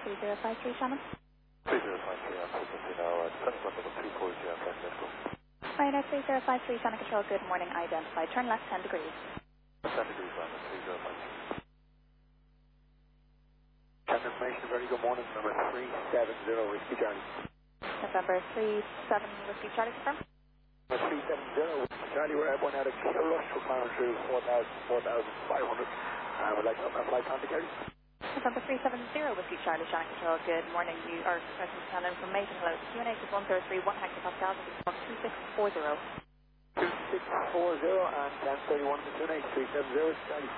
3053 Shannon. 3053 on frequency now, transport number 340 on flight medical. Ryanair 3053 Shannon Control, good morning, identified. Turn left 10 degrees. 10 degrees on the 3053. Check information, very good morning, number 370, Whiskey Charlie. November 37 Whiskey Charlie, confirm. Number 370, Whiskey Charlie, we're airborne out of Kilrush, we're climbing through 4,500, and we'd like to have a flight contact carry. November 370 Whiskey Charlie, Shannon Control, good morning. You are requesting Shannon information. Hello, QNH is 1031 hectopascal, this is 2640. 2640 and 1031 to QNH, 370, Charlie.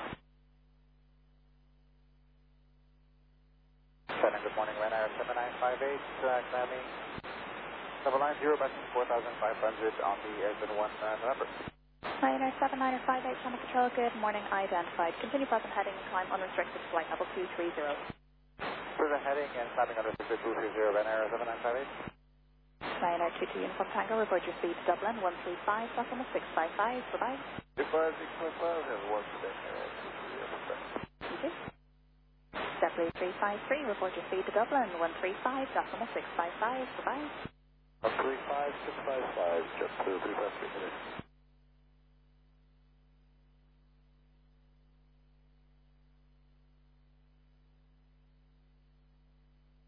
Shannon, good morning, Ryanair 7958, climbing double line 0 back to 4,500 on the Airborne 1 November. Ryanair 7958 Shannon Control, good morning, identified. Continue present heading and climb unrestricted flight level 230. Present heading and climbing unrestricted 230, Ryanair 7958. Ryanair 22 Uniform Tango, report your speed to Dublin 135, that's on the 655, bye-bye. 655, and 1 today. Thank you. Zeppelin 353, report your speed to Dublin 135, that's on the 655, bye-bye. 135, 655, just to 353 minutes.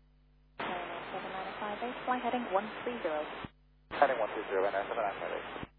Ryanair 7958, fly heading 130. Heading 130, Ryanair 7958.